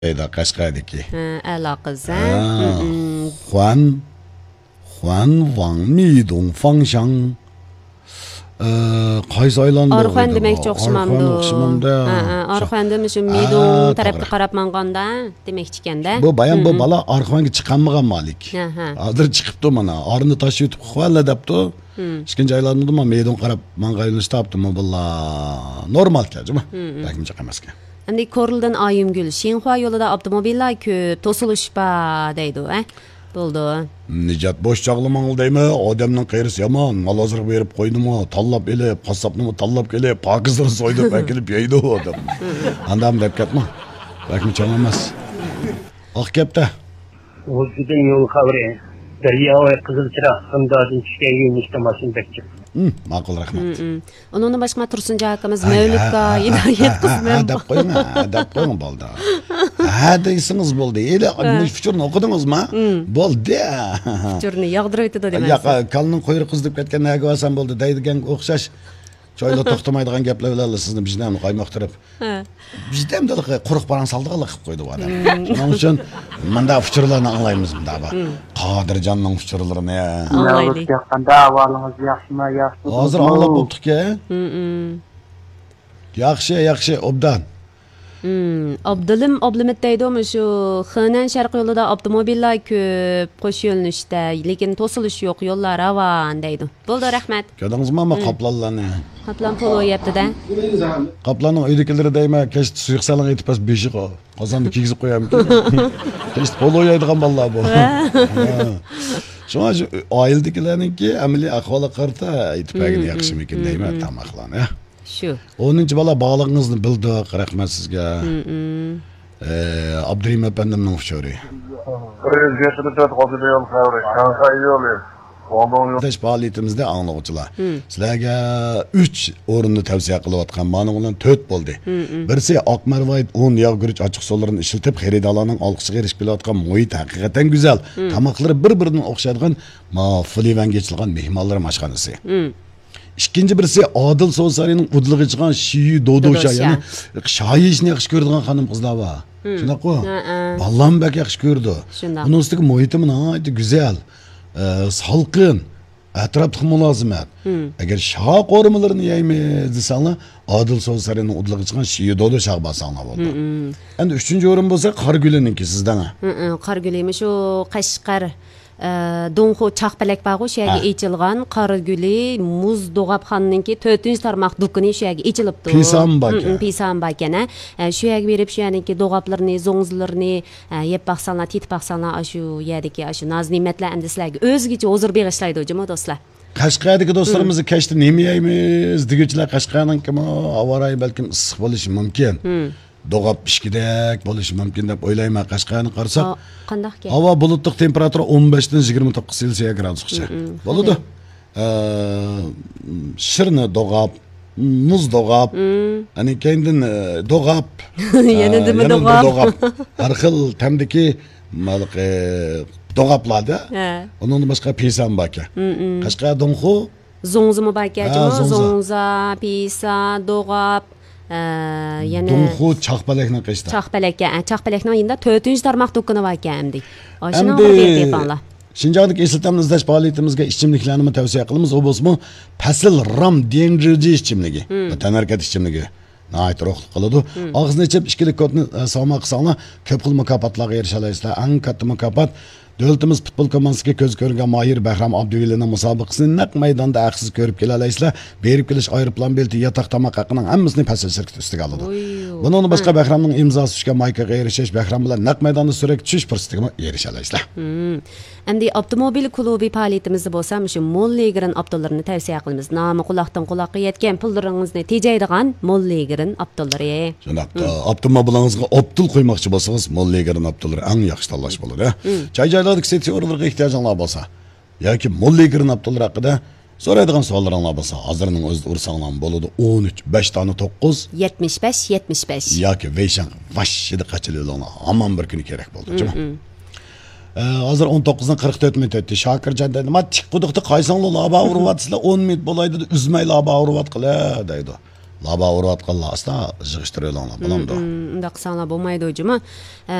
deydi Qashqardagi. Aloqiz. Huan Wang Midong Fangshang qaysi aylandı? Orxon demakchi o'xshamamdi. Orxonda shu Midong tarafga qarab manganda demakchi ekanda. Bu bayan bu bala Orxonga chiqanmagan malik. Hozir chiqibdi mana. Orni tashib yutib qo'yalla debdi. İkinci aylandı mı Midong qarab mangayını tapdimi billa normal kajmi. Balkim chiqamaskan. Endi Korildan Oyimgul Xinhua yo'lida avtomobillar ko'p to'silishpa deydi, Bo'ldi. Nijat boş çağlamağıl deymi? Odamның qeyrisi yaman. Mal hazır verip koydum, tallap elip, qasapnımı tallap gelip, pakızları soydup, ekilip yeydi o adam. Andam dep ketme. Belki çalamaz. Akepte. O giden yol kavri. Derya ve Kızılçırak Hımdadın çıkan yolun işte maşın bekçip. Maqul rahmat. Onun başqa Tursunja akamiz Mevlütga hidayet qismen. Dep qo'ying bo'ldi. Deysiniz bo'ldi. Eli futurni o'qidingizmi? Bo'ldi. Futurni yog'dirib o'tdi demaysiz. Yo'q, kalning quyruq qizib ketgan naga olsam bo'ldi deydigan o'xshash. Choyla to'xtamaydigan gaplar bilan sizni bijdamni qaymoqtirib. Bijdam dedi quruq baran saldiga qilib qo'ydi bu adam. Shuning uchun menda futurlarni anglaymiz bunda bu. Qodirjonning futurlarini. Anglaylik. Qanda ahvolingiz yaxshimi, yaxshi? Hozir anglab bo'ldik-ku. Yaxshi, obdan. Abdulmet deydi şu Xenan Sharq yo'lida avtomobillar ko'p qo'sh yo'linishda, lekin to'silish yo'q, yo'llar ravan deydi. Bo'ldi, rahmat. Ko'rdingizmi ama qoplanlarni? Qoplan polo yapti-da. Qoplanning uydagilar deyma, kech suyuq saling etib pas beshi qozonni kiygizib qo'yamki. Kech polo yeydigan bolalar bu. Shunga oildagilarningki amaliy ahvoli qarta aytibagini yaxshimikin deyma tamoqlarni. Shu. 10-chi bola bog'lig'ingizni bildik, rahmat sizga. Abdurim efendimning uchori. Teş faaliyetimizde anlıqçılar. Sizlarga 3 o'rinni tavsiya qilayotgan. Mana ularning 4 bo'ldi. Birisi Oqmarvoy 10 yog' guruch ochiq so'llarini ishlatib, xaridorlarning olqishiga erishib kelayotgan muhit haqiqatan go'zal. Tamoqlari bir-biridan o'xshaydigan, ma'fulivan geçilgan mehmonlar mashxonasi. İkinci birisi Adil Soğusarı'nın udluğu çıkan Şiyi Dodoşa yani şahi işini yakış gördüğün hanım kızlar var. Şuna koy. Vallahi bek yakış gördü. Bunun üstteki muhitimin güzel, salkın, etraflık mülazimet. Eğer şah korumalarını yaymayız desenler Adil Soğusarı'nın udluğu çıkan Şiyi Dodoşa basanlar oldu. Yani üçüncü yorum olsa Kargül'ünki sizden. Kargül'üymüş o Qashqar. Donxo Chaqpalak bag'u shu yerga echilgan Qaraguli muz Do'g'abxonninki 4-tarmoq do'koni shu yerga echilibdi. Pisambakana. Shu yerga berib shu yerniki do'g'ablarni, zo'ngzlarni yeb baqsanlar, tetib baqsanlar shu yerdagi shu noz-ne'matlar endi sizlarga o'zgacha hozir beg'ishlaydi hujum do'stlar. Qashqardagi do'stlarimizni kechda nima yeymiz deguchilar Qashqarninkimi havoray balkim issiq bo'lishi mumkin. Doğab pişkidek bo'lishi mumkin deb o'ylayman. Qashqarni qarasak, qandaqki? Havo bulutliq temperatura 15 dan 29 Selsiya gradusgacha bo'ladi. Shirni Do'g'ab, muz Do'g'ab, ani kendin Do'g'ab, yana nima Do'g'ab? Har xil tamdiki Do'g'ablarda. Undan boshqa Pisan baka. Qashqar Donxo, Zo'ngzimi baka, Zo'ngza, Pisa, Do'g'ab. Yani Donxo Chaqpalakni qishda. Chaqpalakning yinda 4-tarmoq do'koni bor ekan-di. Oshuna o'rgatib Şinjan'daki eslatamni izlash faoliyatimizga ichimliklarni tavsiya qilamiz. O bo'lsa Pasil Ram dengizi ichimligi. Vatan harakat ichimligi. Nəhayət ruhluq qıldı. Ağzını içib işkilik kodunu savma qısanlar köp xil mükafotlarga erisha olasizlar. Eng katta mükafot Dövlətimiz futbol komandasiga ko'z ko'rgan Mahir Bahram Abduvillining musobaqasini naq maydonda haqsiz ko'rib kela olasizlar. Berib kelish aeroplan bileti, yotoq tamoq haqining hammasini Pasil shirkati ustiga oladi. Bundan boshqa Bahramning imzosi tushgan maykaga erishish, Bahram bilan naq maydonda surak tushish fursatiga erisha olasizlar. Endi avtomobil klubi faoliyatimizda bo'lsa, shu Mollegirin avtollarini tavsiya qilamiz. Nomi quloqdan quloqqa yetgan pullaringizni tejaydigan Mollegirin avtollari. Shunday, avtomobilingizga Abdul qo'ymoqchi bo'lsangiz, Mollegirin avtollari eng yaxshi tanlash bo'ladi. Joy-joylardagi seksiyorlarga ehtiyojinglar bo'lsa yoki Mollegirin avtollari haqida so'raydigan savollaringlar bo'lsa, hozirning o'zida ursanglar bo'ladi. 13 5 tani 9 75 yoki Veyshan vashida qachilinglar. Hamon bir kuni kerak bo'ldi. Hazır 19'dan 44 minut ötdi. Şakircan dedi, "Ma tik quduqda qaysanglar laba urvatsizlar 10 minut bolaydı, üzmay laba urvat qila" deydi. laba urayotganlar asta yig'ishtirib olinglar, bo'lamdi. Unda qilsanglar bo'lmaydi o'jimi.